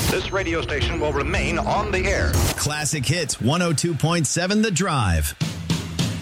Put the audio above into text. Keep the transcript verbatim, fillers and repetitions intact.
This radio station will remain on the air. Classic Hits one oh two point seven The Drive.